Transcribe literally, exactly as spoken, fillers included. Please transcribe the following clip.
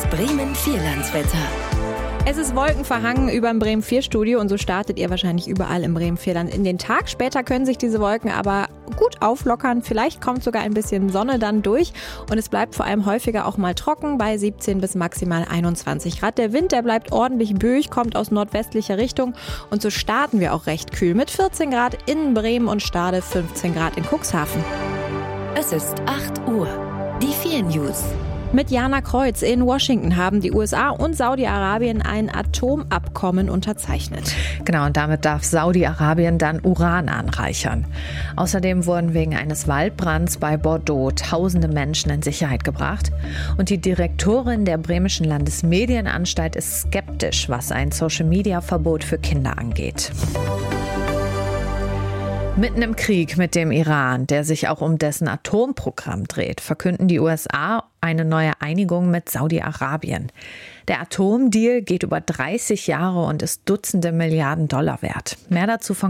Bremen Vierlandswetter. Es ist wolkenverhangen über dem Bremen vier Studio und so startet ihr wahrscheinlich überall im Bremen Vierland in den Tag. Später können sich diese Wolken aber gut auflockern. Vielleicht kommt sogar ein bisschen Sonne dann durch und es bleibt vor allem häufiger auch mal trocken bei siebzehn bis maximal einundzwanzig Grad. Der Wind, der bleibt ordentlich böig, kommt aus nordwestlicher Richtung und so starten wir auch recht kühl mit vierzehn Grad in Bremen und Stade, fünfzehn Grad in Cuxhaven. Es ist acht Uhr. Die vier News. Mit Jana Kreuz in Washington haben die U S A und Saudi-Arabien ein Atomabkommen unterzeichnet. Genau, und damit darf Saudi-Arabien dann Uran anreichern. Außerdem wurden wegen eines Waldbrands bei Bordeaux tausende Menschen in Sicherheit gebracht. Und die Direktorin der Bremischen Landesmedienanstalt ist skeptisch, was ein Social-Media-Verbot für Kinder angeht. Mitten im Krieg mit dem Iran, der sich auch um dessen Atomprogramm dreht, verkünden die U S A eine neue Einigung mit Saudi-Arabien. Der Atomdeal geht über dreißig Jahre und ist Dutzende Milliarden Dollar wert. Mehr dazu von